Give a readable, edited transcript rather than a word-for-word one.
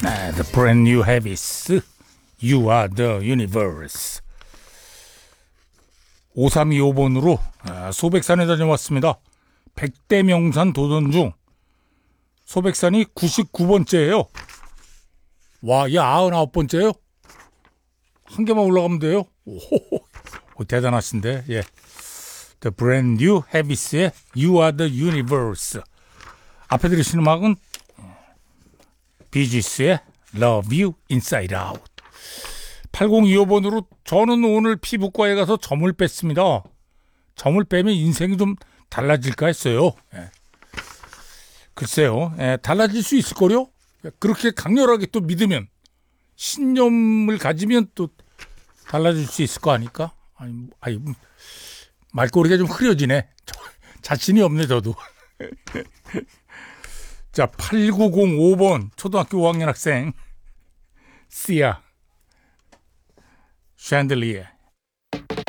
The brand new habits. You are the universe. 5325번으로 소백산에 다녀왔습니다. 100대 명산 도전 중 소백산이 99번째예요. 와, 이 99번째예요? 한 개만 올라가면 돼요? 오, 대단하신데. 예. The brand new habits의 You are the universe. 앞에 들으신 음악은 비지스의 Love You Inside Out. 8025번으로 저는 오늘 피부과에 가서 점을 뺐습니다. 점을 빼면 인생이 좀 달라질까 했어요. 예. 글쎄요. 달라질 수 있을걸요? 그렇게 강렬하게 또 믿으면, 신념을 가지면 또 달라질 수 있을 거 아닐까? 아니, 말꼬리가 좀 흐려지네. 자신이 없네, 저도. 자, 8905번 초등학교 5학년 학생 시아 챈들리에